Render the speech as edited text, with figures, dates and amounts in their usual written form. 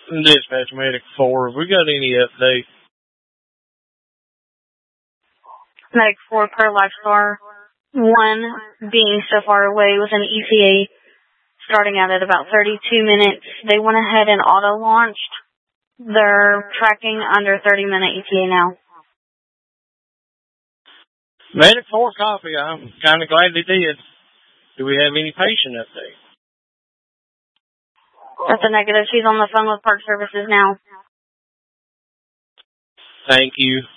Dispatch Medic 4, have we got any updates? Medic 4 per Lifestar 1 being so far away with an ETA starting out at about 32 minutes. They went ahead and auto-launched. They're tracking under 30-minute ETA now. Medic 4 copy. I'm kind of glad they did. Do we have any patient updates? That's a negative. She's on the phone with Park Services now. Thank you.